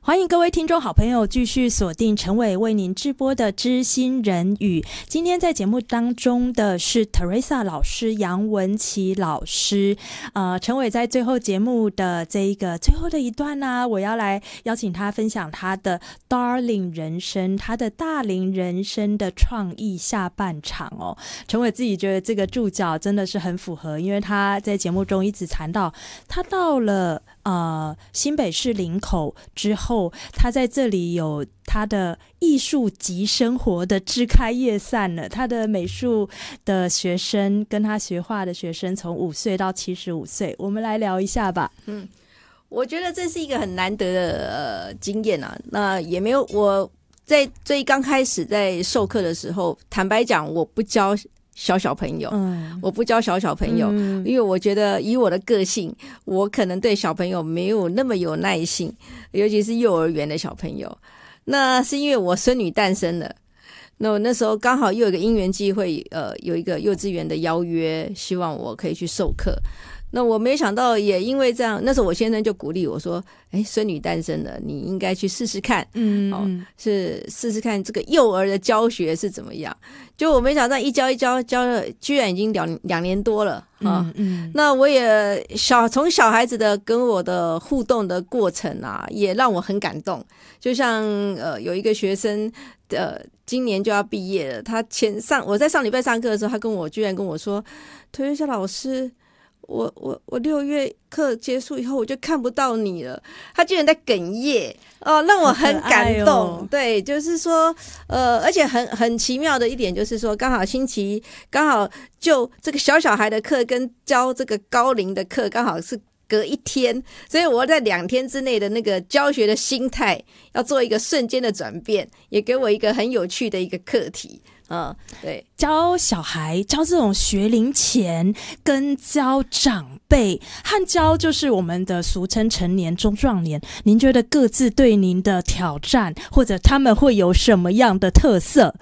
欢迎各位听众好朋友继续锁定陈伟为您直播的知心人语。今天在节目当中的是 Teresa 老师、杨文琪老师。陈伟在最后节目的这一个最后的一段呢，我要来邀请他分享他的 Darling 人生，他的大龄人生的创意下半场哦。陈伟自己觉得这个注脚真的是很符合，因为他在节目中一直谈到他到了新北市林口之后，他在这里有他的艺术及生活的枝开叶散了。他的美术的学生跟他学画的学生从5岁到75岁，我们来聊一下吧。 我觉得这是一个很难得的经验啊。那也没有，我在最刚开始在授课的时候，坦白讲，我不教小朋友，我不教小朋友，因为我觉得以我的个性，我可能对小朋友没有那么有耐性，尤其是幼儿园的小朋友。那是因为我孙女诞生了，那我那时候刚好又有一个因缘机会，有一个幼稚园的邀约，希望我可以去授课。那我没想到，也因为这样，那时候我先生就鼓励我说：“孙女诞生了，你应该去试试看，是试试看这个幼儿的教学是怎么样。”就我没想到一教了，居然已经2年多了啊！那我也从小孩子的跟我的互动的过程啊，也让我很感动。就像有一个学生今年就要毕业了，我在上礼拜上课的时候，他居然跟我说：“推推老师。”我6月课结束以后我就看不到你了，他居然在哽咽让我很感动。对，就是说而且很奇妙的一点就是说，刚好就这个小孩的课跟教这个高龄的课刚好是隔1天，所以我在2天之内的那个教学的心态要做一个瞬间的转变，也给我一个很有趣的一个课题。对， 教小孩教这种学龄前跟教长辈和教就是我们的俗称成年中壮年，您觉得各自对您的挑战或者他们会有什么样的特色？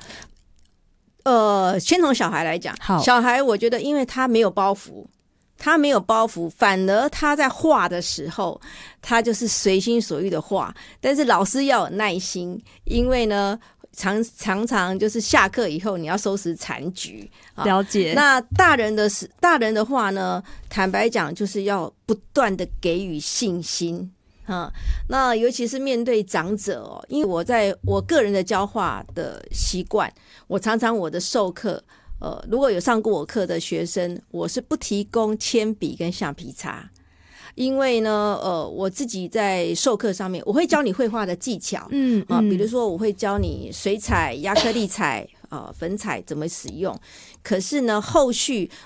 先从小孩来讲， 好， 小孩我觉得因为他没有包袱，反而他在画的时候他就是随心所欲的画，但是老师要有耐心，因为呢常常就是下课以后你要收拾残局。 了解。 那大人的话呢，坦白讲就是要不断的给予信心。那尤其是面对长者因为我个人的教画的习惯，我常常我的授课如果有上过我课的学生，我是不提供铅笔跟橡皮擦。因为呢，我自己在授课上面，我会教你绘画的技巧，比如说我会教你水彩、亚克力彩、粉彩怎么使用。可是呢，后续